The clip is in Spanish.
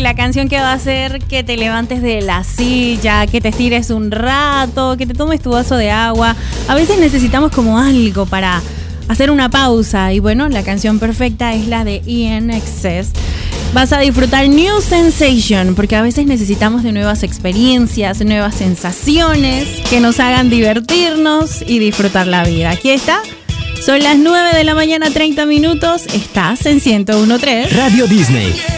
la canción que va a hacer que te levantes de la silla, que te estires un rato, que te tomes tu vaso de agua. A veces necesitamos como algo para hacer una pausa. Y bueno, la canción perfecta es la de INXS. Vas a disfrutar New Sensation, porque a veces necesitamos de nuevas experiencias, nuevas sensaciones que nos hagan divertirnos y disfrutar la vida. Aquí está. Son las 9 de la mañana, 30 minutos. Estás en 101.3 Radio Disney.